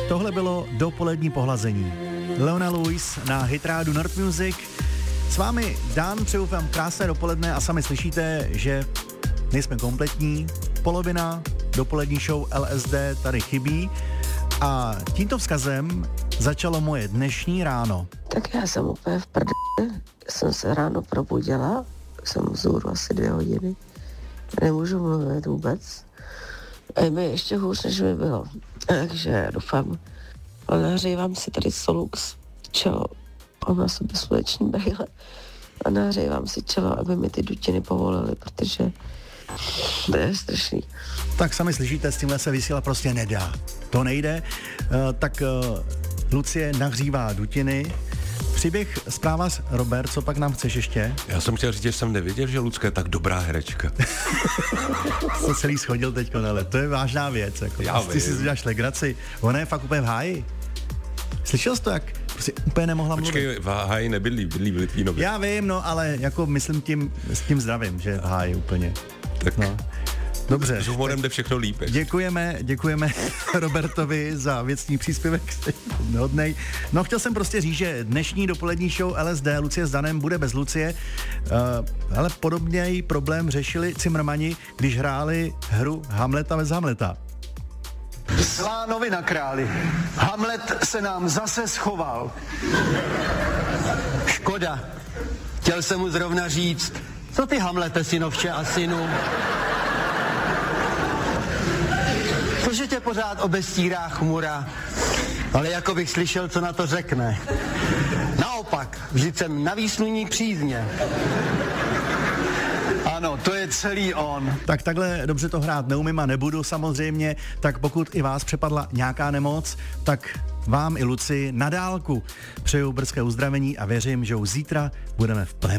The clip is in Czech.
tohle bylo dopolední pohlazení. Leona Lewis na hitrádu Nord Music. S vámi Dan, přeju vám krásné dopoledne a sami slyšíte, že nejsme kompletní. Polovina dopolední show LSD tady chybí a tímto vzkazem začalo moje dnešní ráno. Tak já jsem úplně v prdeli. Jsem se ráno probudila, jsem vzhůru asi 2 hodiny. Nemůžu mluvit vůbec. A je mi ještě hůř, než mi bylo. Takže doufám. Nahřívám si tady Solux čelo. Mám na sobě sluneční brýle. A nahřívám si čelo, aby mi ty dutiny povolily, protože to je strašný. Tak sami slyšíte, s tímhle se vysílat prostě nedá. To nejde. Tak Lucie nahřívá dutiny. Příběh zpráva Robert, co pak nám chceš ještě? Já jsem chtěl říct, že jsem nevěděl, že Lucka je tak dobrá herečka. To celý schodil teďko, ale to je vážná věc. Jako. Ty si uděláš legraci. Ona je fakt úplně v háji. Slyšel jsi to, jak prostě úplně nemohla mluvit? Počkej, v háji bydlí v Litvínově. Já vím, no, ale jako myslím s tím zdravím, že v háji úplně. Tak no. Dobře. S humorem jde všechno líp. Děkujeme Robertovi za věcný příspěvek, hodnej. No, chtěl jsem prostě říct, že dnešní dopolední show LSD Lucie s Danem bude bez Lucie, ale podobný problém řešili Cimrmani, když hráli hru Hamleta bez Hamleta. Slánovi na králi. Hamlet se nám zase schoval. Škoda. Chtěl jsem mu zrovna říct, co ty Hamlete, synovče a synu? Cože tě pořád obestírá chmura, ale jako bych slyšel, co na to řekne. Naopak, vždyť jsem na výsluní přízně. Ano, to je celý on. Tak takhle dobře to hrát neumím a nebudu samozřejmě, tak pokud i vás přepadla nějaká nemoc, tak vám i Luci na dálku přeju brzké uzdravení a věřím, že už zítra budeme v plném